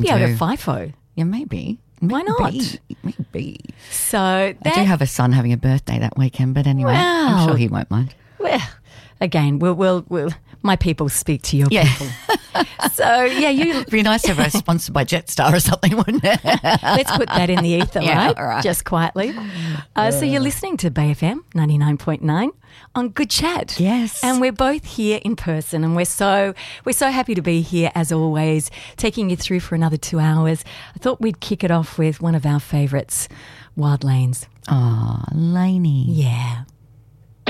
be able to FIFO. Yeah, maybe. Why not? Maybe. So I do have a son having a birthday that weekend, but anyway, I'm sure he won't mind. Well, again, we'll my people speak to your people. So, it'd be nice to have a sponsored by Jetstar or something, wouldn't it? Let's put that in the ether, right? All right? Just quietly. So you're listening to Bay FM 99.9 on Good Chat. Yes. And we're both here in person, and we're so happy to be here as always, taking you through for another 2 hours. I thought we'd kick it off with one of our favourites, Wild Lanes. Oh, Lainey. Yeah.